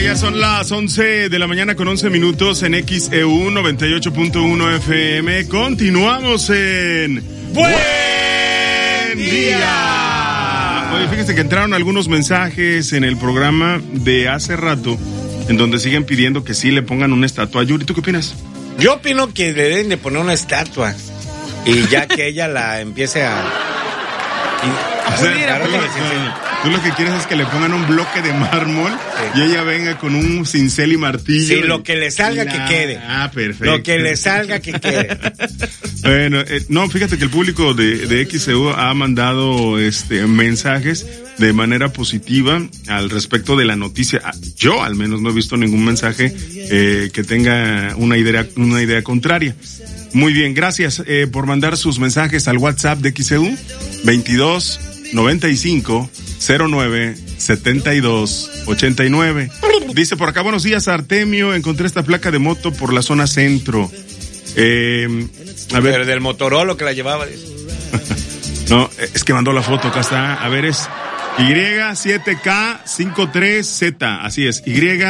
ya son las 11 de la mañana con 11 minutos en XEU 98.1 FM. Continuamos en Buen Día. Oye, fíjense que entraron algunos mensajes en el programa de hace rato en donde siguen pidiendo que sí le pongan una estatua a Yuri. ¿Tú qué opinas? Yo opino que le deben de poner una estatua y ya que ella la empiece a... Tú lo que quieres es que le pongan un bloque de mármol, sí, y ella venga con un cincel y martillo. Sí, lo que le salga que quede. Ah, perfecto. Lo que le salga que quede. Bueno, no, fíjate que el público de XEU ha mandado mensajes de manera positiva al respecto de la noticia. Yo al menos no he visto ningún mensaje que tenga una idea contraria. Muy bien, gracias por mandar sus mensajes al WhatsApp de XEU 22 95 09 72 89. Dice por acá, buenos días Artemio, encontré esta placa de moto por la zona centro. A ver. Pero del Motorola que la llevaba. No, es que mandó la foto, acá está. A ver, es Y7K53Z, así es,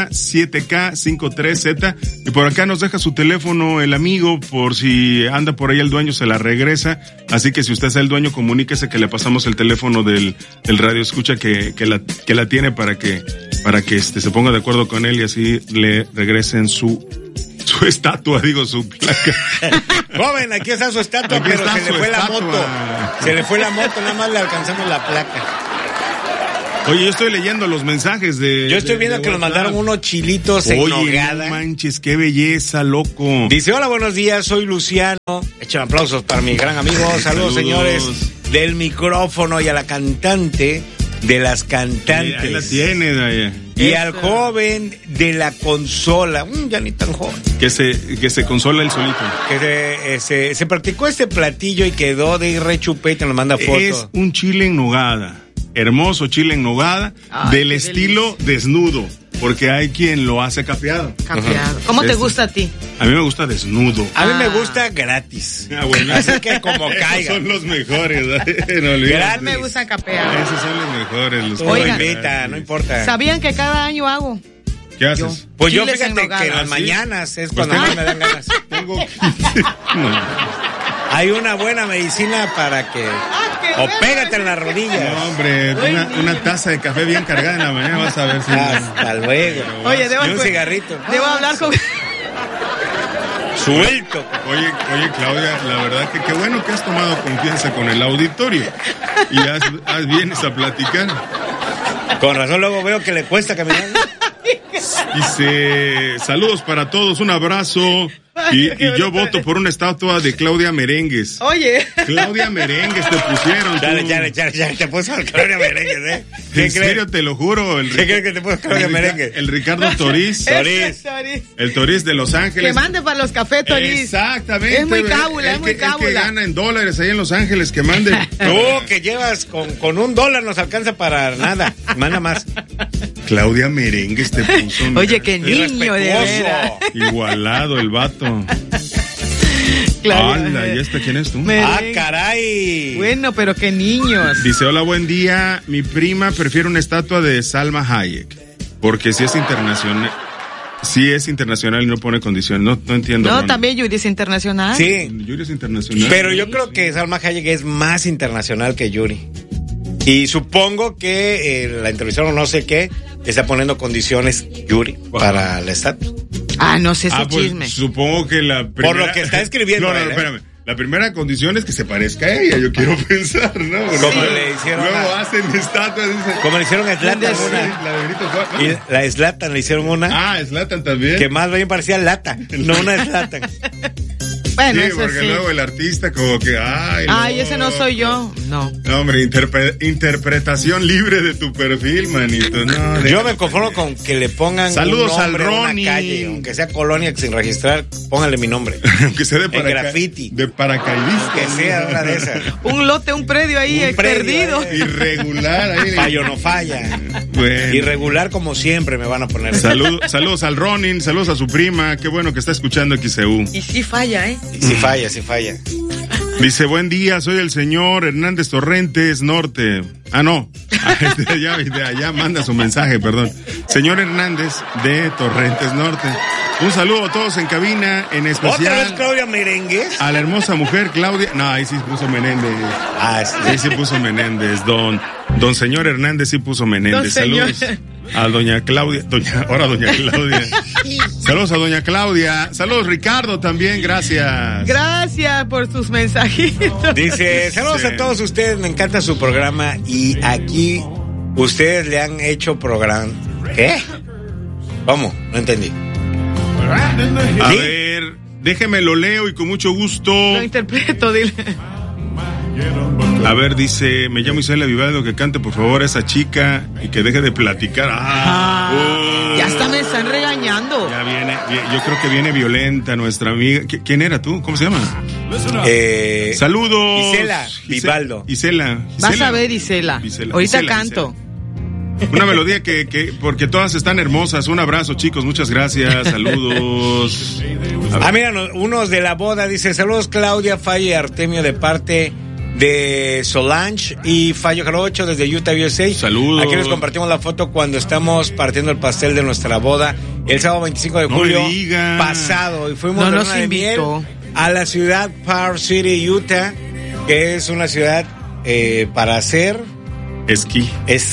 Y7K53Z, y por acá nos deja su teléfono el amigo, por si anda por ahí el dueño se la regresa, así que si usted es el dueño, comuníquese que le pasamos el teléfono del radio escucha que la tiene para que se ponga de acuerdo con él y así le regresen su estatua, su placa. Joven, aquí está su estatua, aquí pero está se le fue estatua. la moto. Se le fue la moto, nada más le alcanzamos la placa. Oye, yo estoy leyendo los mensajes de... Yo estoy viendo que nos mandaron unos chilitos en nogada. No manches, qué belleza, loco. Dice, hola, buenos días, soy Luciano. Echen aplausos para mi gran amigo. Saludos, señores, del micrófono y a la cantante de las cantantes. Ahí la tiene, Daya. Y al joven de la consola, ya ni tan joven. Que se consola el solito. Que se practicó este platillo y quedó de rechupete, nos manda fotos. Es un chile en nogada. Hermoso chile en nogada, del estilo desnudo, porque hay quien lo hace capeado. Capeado. ¿Cómo te gusta a ti? A mí me gusta desnudo. A mí me gusta gratis. Bueno, así que como caiga. Esos son los mejores. Gratis. Me gusta capeado. Esos son los mejores. No importa. ¿Sabían que cada año hago? ¿Qué haces? Pues yo fíjate que en las mañanas es cuando más me dan ganas. Hay una buena medicina para que... o pégate en la rodilla. No, hombre, una taza de café bien cargada en la mañana vas a ver si... Hasta luego. Oye, y un cigarrito. Debo hablar con... Suelto. Oye, Claudia, la verdad que qué bueno que has tomado confianza con el auditorio y vienes a platicar. Con razón luego veo que le cuesta caminar. Dice, saludos para todos, un abrazo. Y yo voto por una estatua de Claudia Merengues. Oye. Claudia Merengues te pusieron. Ya te puso Claudia Merengues, ¿En serio? Te lo juro. ¿Qué crees que te puso Claudia Merengues? El Ricardo Toriz. El Toriz de Los Ángeles. Que mande para los cafés, Toriz. Exactamente. Es muy cábula, El que gana en dólares ahí en Los Ángeles, que mande. Tú que llevas con $1 nos alcanza para nada. Manda más. Claudia Merengues te puso. Oye, qué niño, de veras. Igualado el vato. Claro. ¿Y quién es tú? Caray. Bueno, pero qué niños. Dice, hola, buen día. Mi prima prefiere una estatua de Salma Hayek, porque si es internacional. Sí es internacional y no pone condiciones. No entiendo. No, también Yuri es internacional. Sí. Yuri es internacional. Pero yo creo que Salma Hayek es más internacional que Yuri. Y supongo que la entrevistaron no sé qué, está poniendo condiciones Yuri para la estatua. No sé ese chisme. Pues, supongo que la primera... Por lo que está escribiendo. No, espérame. La primera condición es que se parezca a ella, yo quiero pensar, ¿no? Como le hicieron luego hacen estatuas, dice. Como le hicieron a Zlatan una. La de Benito Juárez. Y la Zlatan le hicieron una. Zlatan también. Que más bien parecía lata, no una Zlatan. Bueno, sí, eso porque sí. luego el artista como que, ese no soy yo. No, hombre, interpretación libre de tu perfil, manito. No, yo me conformo con que le pongan saludos un nombre al a Ronnie. una calle, aunque sea colonia sin registrar, póngale mi nombre. Aunque sea de graffiti. De paracaidista. Que sea una de esas. Un lote, un predio ahí perdido. Irregular ahí. Fallo no falla. Bueno. Irregular como siempre me van a poner. Saludos al Ronin, saludos a su prima. Qué bueno que está escuchando XEU. Y sí falla, ¿eh? Sí falla. Dice, buen día, soy el señor Hernández Torrentes Norte. Ah, no. Ya manda su mensaje, perdón. Señor Hernández de Torrentes Norte. Un saludo a todos en cabina, en especial. ¿Otra vez Claudia Merengues? A la hermosa mujer Claudia. No, ahí sí puso Menéndez. Ahí sí puso Menéndez. Don señor Hernández sí puso Menéndez. Saludos a doña Claudia. Doña Claudia. Saludos a doña Claudia. Saludos Ricardo también, gracias. Gracias por sus mensajitos. Dice, saludos a todos ustedes, me encanta su programa y aquí ustedes le han hecho programa. ¿Qué? ¿Cómo? No entendí. A ver, déjeme lo leo y con mucho gusto. Lo interpreto, dile. A ver, dice, me llamo Isela Vivaldo, que cante por favor a esa chica y que deje de platicar. Ya hasta me están regañando. Ya viene, yo creo que viene violenta nuestra amiga. ¿Quién era tú? ¿Cómo se llama? Saludos. Isela Vivaldo. Isela. Vas a ver, Isela. Ahorita Isela, canto. Una melodía que porque todas están hermosas. Un abrazo, chicos, muchas gracias. Saludos. Mira, unos de la boda, dice, saludos Claudia, Fallo y Artemio de parte de Solange y Fallo Jarocho desde Utah, USA. Saludos. Aquí les compartimos la foto cuando estamos partiendo el pastel de nuestra boda el sábado 25 de julio pasado. Y fuimos no nos invitó a la ciudad Park City, Utah, que es una ciudad para hacer esquí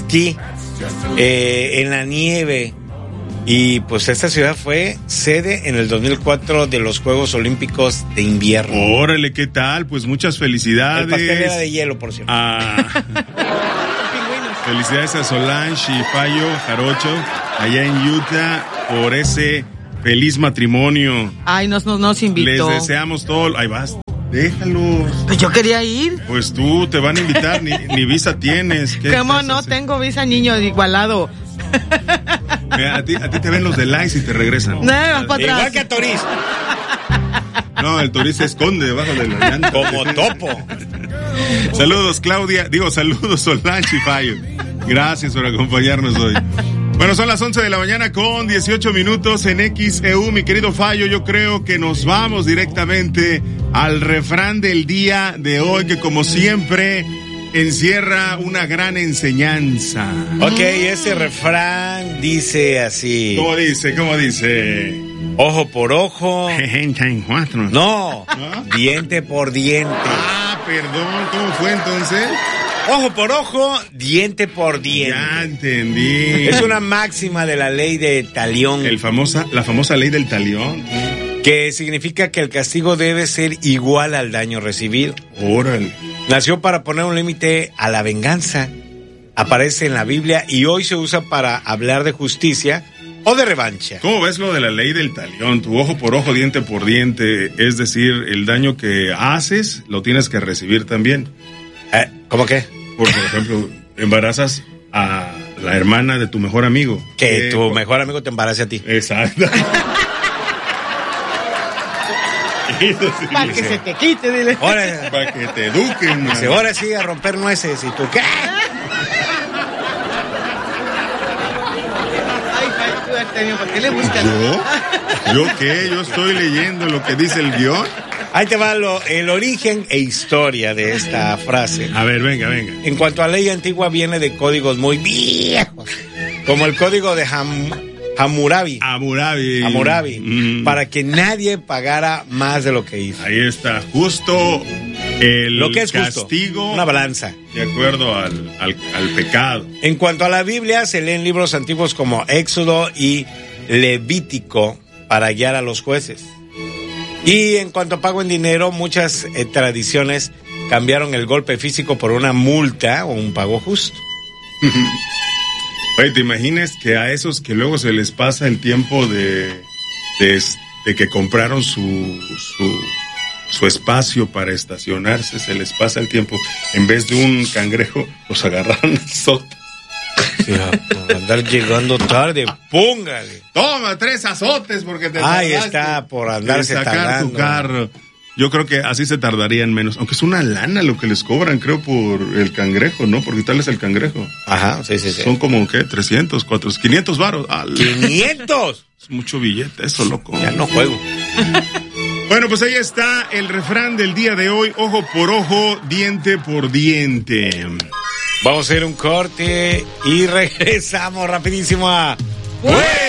en la nieve. Y pues esta ciudad fue sede en el 2004 de los Juegos Olímpicos de Invierno. Órale, ¿qué tal? Pues muchas felicidades. El pastel era de hielo, por cierto. Felicidades a Solange y Fallo Jarocho allá en Utah por ese feliz matrimonio. Ay, nos invitó. Les deseamos todo. Ahí vas. Déjalos. Pues yo quería ir. Pues tú te van a invitar, ni visa tienes. ¿Cómo no tengo visa, niño igualado? Mira, a ti te ven los de Lice y te regresan. No, vas para atrás. Igual que a Toriz. No, el Toriz se esconde debajo de la llanta. Como topo. Saludos, Claudia. Saludos, Solange y Fallo. Gracias por acompañarnos hoy. Bueno, son las 11 de la mañana con 18 minutos en XEU, mi querido Fallo. Yo creo que nos vamos directamente al refrán del día de hoy, que como siempre encierra una gran enseñanza. Ok, ese refrán dice así. ¿Cómo dice? Ojo por ojo. No, ¿no? Diente por diente. Perdón, ¿cómo fue entonces? Ojo por ojo, diente por diente. Ya entendí. Es una máxima de la ley de Talión. La famosa ley del Talión. Que significa que el castigo debe ser igual al daño recibido. Órale. Nació para poner un límite a la venganza. Aparece en la Biblia y hoy se usa para hablar de justicia o de revancha. ¿Cómo ves lo de la ley del Talión? Tu ojo por ojo, diente por diente. Es decir, el daño que haces lo tienes que recibir también. ¿Cómo qué? Por ejemplo, embarazas a la hermana de tu mejor amigo. Que tu mejor amigo te embarace a ti. Exacto. Para que se te quite, dile. Para que te eduquen. Dice, ahora sí, a romper nueces. ¿Y tú qué? ¿Por qué le buscas? ¿Yo qué? Yo estoy leyendo lo que dice el guión. Ahí te va el origen e historia de esta frase. A ver, venga. En cuanto a ley antigua, viene de códigos muy viejos, como el código de Hammurabi. Para que nadie pagara más de lo que hizo. Ahí está, justo lo que es castigo. Justo, una balanza. De acuerdo al pecado. En cuanto a la Biblia, se leen libros antiguos como Éxodo y Levítico para guiar a los jueces. Y en cuanto a pago en dinero, muchas tradiciones cambiaron el golpe físico por una multa o un pago justo. Oye, ¿te imaginas que a esos que luego se les pasa el tiempo de que compraron su espacio para estacionarse, se les pasa el tiempo, en vez de un cangrejo, los agarraron a azotes? Sí, por andar llegando tarde, póngale. Toma 3 azotes porque te tardaste. Ahí está, por andarse sacar tardando. Tu carro. Yo creo que así se tardarían menos, aunque es una lana lo que les cobran, creo, por el cangrejo, ¿no? Por quitarles el cangrejo. Ajá, sí. Son como, ¿qué? 300, 400, 500 varos. ¡500! Es mucho billete eso, loco. Ya no juego. Bueno, pues ahí está el refrán del día de hoy, ojo por ojo, diente por diente. Vamos a hacer un corte y regresamos rapidísimo a...